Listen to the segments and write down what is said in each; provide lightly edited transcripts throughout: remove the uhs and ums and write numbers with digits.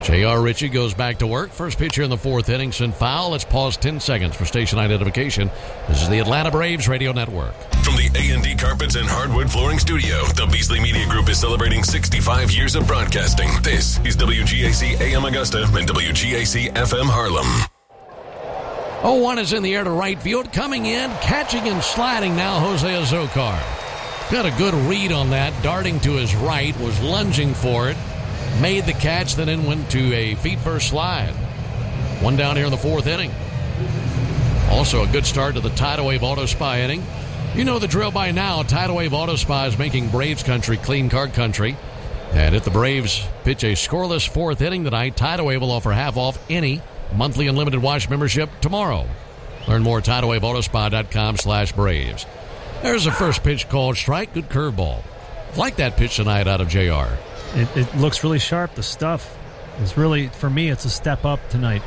J.R. Ritchie goes back to work. First pitch here in the fourth inning, sent foul. Let's pause 10 seconds for station identification. This is the Atlanta Braves Radio Network. From the A&D Carpets and Hardwood Flooring Studio, the Beasley Media Group is celebrating 65 years of broadcasting. This is WGAC AM Augusta and WGAC FM Harlem. 0-1 is in the air to right field. Coming in, catching and sliding now, Jose Azocar. Got a good read on that. Darting to his right, was lunging for it. Made the catch, then went to a feet-first slide. One down here in the fourth inning. Also a good start to the Tidal Wave Auto Spa inning. You know the drill by now. Tidal Wave Auto Spa is making Braves country clean card country. And if the Braves pitch a scoreless fourth inning tonight, Tidal Wave will offer half off any monthly unlimited wash membership tomorrow. Learn more at TidalWaveAutospa.com/Braves. There's a first pitch called strike. Good curveball. Like that pitch tonight out of JR. It looks really sharp. The stuff is really, for me, it's a step up tonight.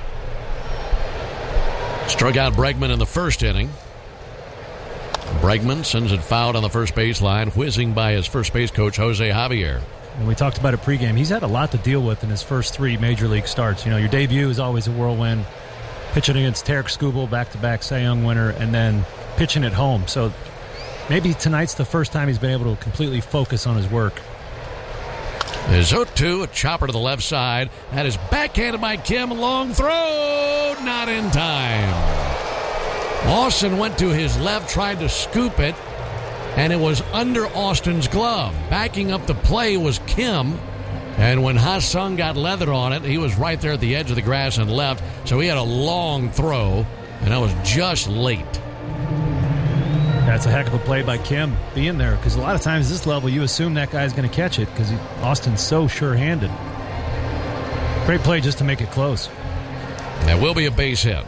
Struck out Bregman in the first inning. Bregman sends it fouled on the first baseline, whizzing by his first base coach, Jose Javier. And we talked about it pregame. He's had a lot to deal with in his first three major league starts. You know, your debut is always a whirlwind. Pitching against Tarek Skubal, back-to-back Cy Young winner, and then pitching at home. So maybe tonight's the first time he's been able to completely focus on his work. There's 0-2, a chopper to the left side. That is backhanded by Kim. Long throw, not in time. Austin went to his left, tried to scoop it, and it was under Austin's glove. Backing up the play was Kim, and when Ha-Sung got leather on it, he was right there at the edge of the grass and left, so he had a long throw, and that was just late. That's a heck of a play by Kim being there, because a lot of times at this level you assume that guy's going to catch it because Austin's so sure-handed. Great play just to make it close. That will be a base hit.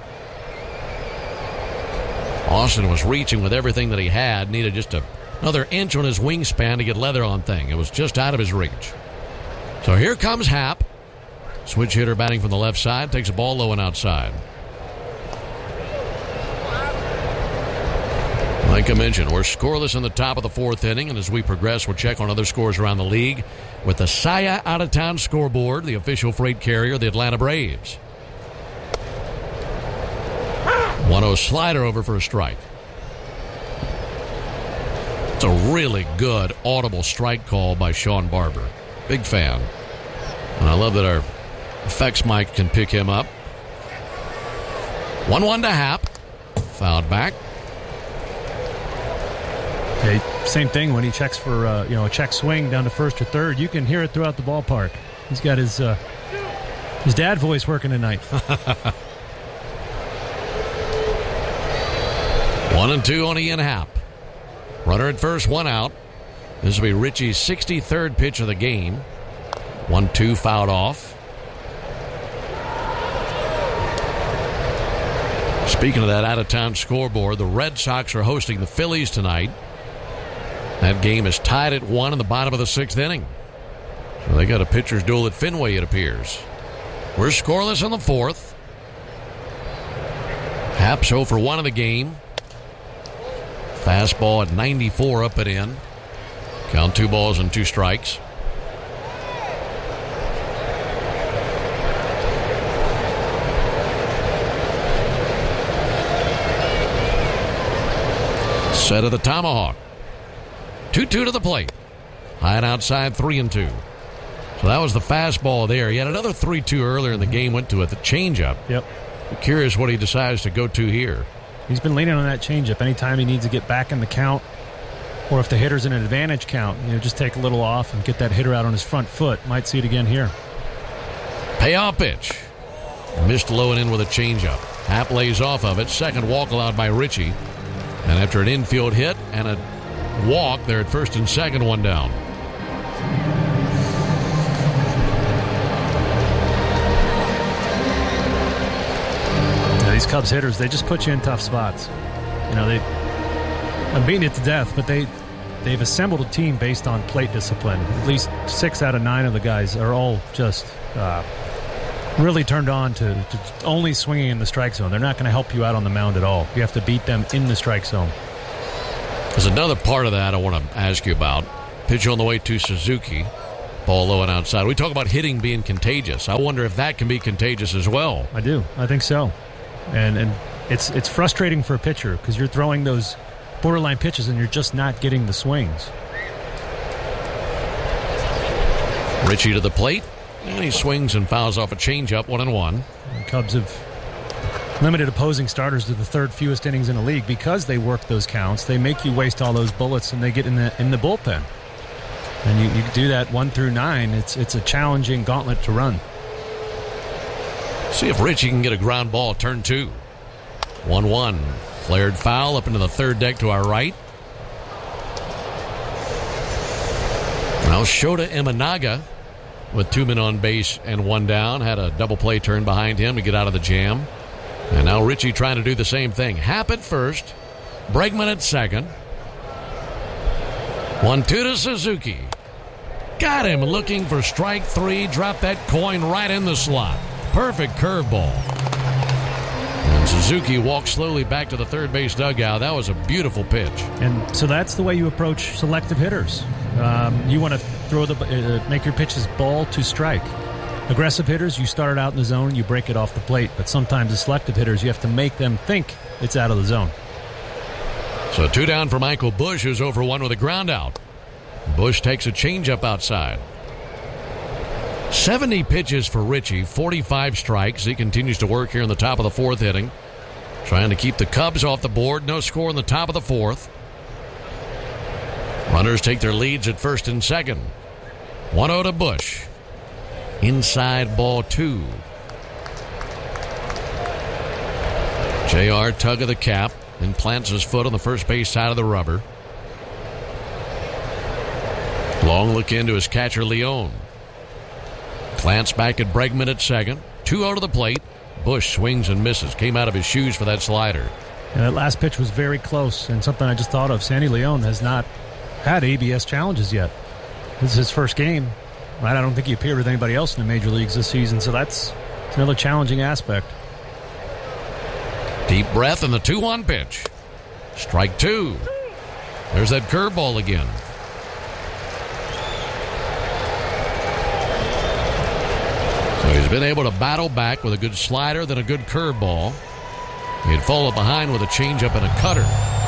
Austin was reaching with everything that he had, needed just another inch on his wingspan to get leather on thing. It was just out of his reach. So here comes Happ. Switch hitter batting from the left side, takes a ball low and outside. Like I mentioned, we're scoreless in the top of the fourth inning, and as we progress, we'll check on other scores around the league with the Saia Out-of-Town scoreboard, the official freight carrier of the Atlanta Braves. 1-0 slider over for a strike. It's a really good audible strike call by Sean Barber. Big fan. And I love that our effects mic can pick him up. 1-1 to Happ. Fouled back. Okay, same thing when he checks for a check swing down to first or third. You can hear it throughout the ballpark. He's got his dad voice working tonight. 1-2 on Ian Happ. Runner at first, one out. This will be Ritchie's 63rd pitch of the game. 1-2 fouled off. Speaking of that out-of-town scoreboard, the Red Sox are hosting the Phillies tonight. That game is tied at 1 in the bottom of the sixth inning. So they got a pitcher's duel at Fenway, it appears. We're scoreless in the fourth. Happ 0 for 1 of the game. Fastball at 94 up and in. Count 2 balls and 2 strikes. Set of the tomahawk. 2-2 to the plate. High and outside, 3-2. So that was the fastball there. He had another 3-2 earlier in the game, went to it, the changeup. Yep. I'm curious what he decides to go to here. He's been leaning on that changeup anytime he needs to get back in the count, or if the hitter's in an advantage count, just take a little off and get that hitter out on his front foot. Might see it again here. Payoff pitch. Missed low and in with a changeup. Happ lays off of it. Second walk allowed by Ritchie. And after an infield hit and a walk, they're at first and second, one down. These Cubs hitters, they just put you in tough spots. I'm beating it to death, but they've assembled a team based on plate discipline. At least 6 out of 9 of the guys are all just really turned on to only swinging in the strike zone. They're not going to help you out on the mound at all. You have to beat them in the strike zone. There's another part of that I want to ask you about. Pitch on the way to Suzuki. Ball low and outside. We talk about hitting being contagious. I wonder if that can be contagious as well. I do. I think so. And it's frustrating for a pitcher because you're throwing those borderline pitches and you're just not getting the swings. Ritchie to the plate, and he swings and fouls off a changeup, 1-1. The Cubs have limited opposing starters to the third fewest innings in the league because they work those counts. They make you waste all those bullets, and they get in the bullpen. And you do that 1 through 9. It's a challenging gauntlet to run. See if Ritchie can get a ground ball. Turn 2. 1-1. Flared foul up into the third deck to our right. Now Shota Imanaga with 2 men on base and 1 down. Had a double play turn behind him to get out of the jam. And now Ritchie trying to do the same thing. Happ at first. Bregman at second. 1-2 to Suzuki. Got him looking for strike 3. Dropped that coin right in the slot. Perfect curveball. And Suzuki walked slowly back to the third base dugout. That was a beautiful pitch. And so that's the way you approach selective hitters. You want to make your pitches ball to strike. Aggressive hitters, you start it out in the zone, you break it off the plate. But sometimes the selective hitters, you have to make them think it's out of the zone. So 2 down for Michael Busch, who's over 1 with a ground out. Busch takes a changeup outside. 70 pitches for Ritchie, 45 strikes. He continues to work here in the top of the 4th inning. Trying to keep the Cubs off the board. No score in the top of the 4th. Runners take their leads at first and second. 1-0 to Busch. Inside ball 2. JR tug of the cap and plants his foot on the first base side of the rubber. Long look into his catcher Leone. Glance back at Bregman at second. 2-0 to the plate. Busch swings and misses. Came out of his shoes for that slider. And that last pitch was very close, and something I just thought of. Sandy Leone has not had ABS challenges yet. This is his first game. I don't think he appeared with anybody else in the major leagues this season, so that's another challenging aspect. Deep breath and the 2-1 pitch. Strike 2. There's that curveball again. So he's been able to battle back with a good slider, then a good curveball. He had followed behind with a changeup and a cutter.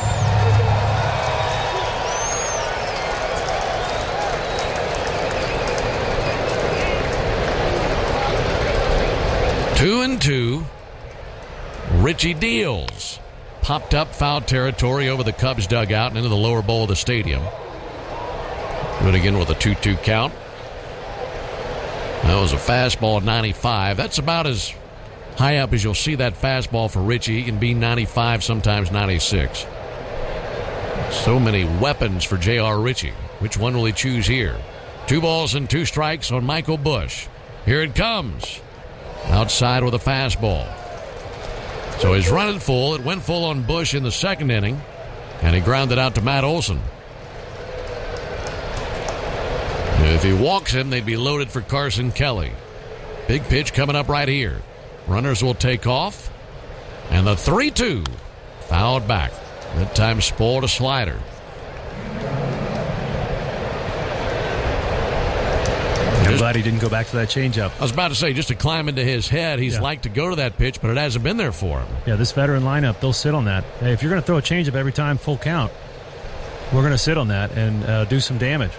Two and 2. Ritchie deals. Popped up foul territory over the Cubs dugout and into the lower bowl of the stadium. Do it again with a 2-2 count. That was a fastball at 95. That's about as high up as you'll see that fastball for Ritchie. He can be 95, sometimes 96. So many weapons for J.R. Ritchie. Which one will he choose here? 2 balls and 2 strikes on Michael Busch. Here it comes. Outside with a fastball. So he's running full. It went full on Busch in the second inning, and he grounded out to Matt Olson. If he walks him, they'd be loaded for Carson Kelly. Big pitch coming up right here. Runners will take off, and the 3-2 fouled back. That time spoiled a slider. I'm glad he didn't go back to that changeup. I was about to say, just to climb into his head, he's liked to go to that pitch, but it hasn't been there for him. Yeah, this veteran lineup, they'll sit on that. Hey, if you're going to throw a changeup every time, full count, we're going to sit on that and do some damage.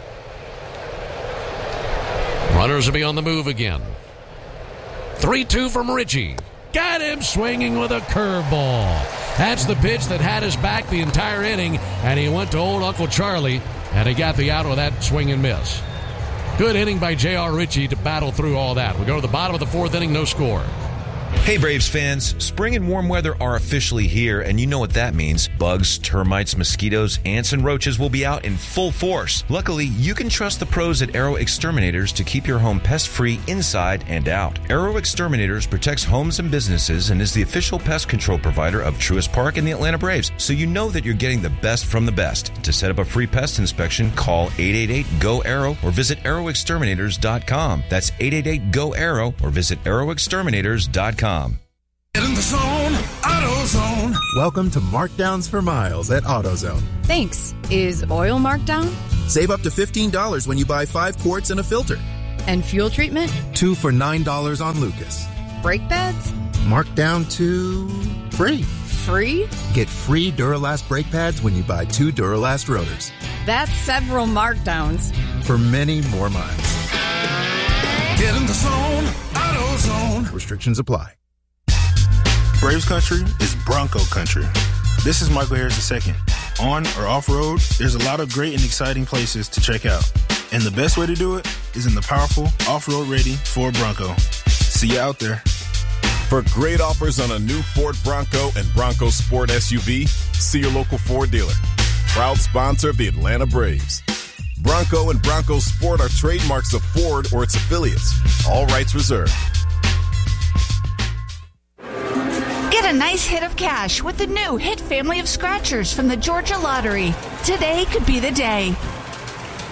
Runners will be on the move again. 3-2 from Ritchie. Got him swinging with a curveball. That's the pitch that had his back the entire inning, and he went to old Uncle Charlie, and he got the out with that swing and miss. Good inning by J.R. Ritchie to battle through all that. We go to the bottom of the 4th inning, no score. Hey Braves fans, spring and warm weather are officially here, and you know what that means. Bugs, termites, mosquitoes, ants, and roaches will be out in full force. Luckily, you can trust the pros at Arrow Exterminators to keep your home pest-free inside and out. Arrow Exterminators protects homes and businesses and is the official pest control provider of Truist Park and the Atlanta Braves, so you know that you're getting the best from the best. To set up a free pest inspection, call 888-GO-ARROW or visit arrowexterminators.com. That's 888-GO-ARROW or visit arrowexterminators.com. Get in the zone, AutoZone. Welcome to Markdowns for Miles at AutoZone. Thanks. Is oil marked down? Save up to $15 when you buy 5 quarts and a filter. And fuel treatment? 2 for $9 on Lucas. Brake pads? Marked down to free. Free? Get free Duralast brake pads when you buy 2 Duralast rotors. That's several markdowns. For many more miles. Get in the zone, AutoZone. Restrictions apply. Braves country is Bronco country. This is Michael Harris II. On or off-road, there's a lot of great and exciting places to check out. And the best way to do it is in the powerful, off-road ready Ford Bronco. See you out there. For great offers on a new Ford Bronco and Bronco Sport SUV, see your local Ford dealer. Proud sponsor of the Atlanta Braves. Bronco and Bronco Sport are trademarks of Ford or its affiliates. All rights reserved. Get a nice hit of cash with the new Hit family of scratchers from the Georgia Lottery. Today could be the day.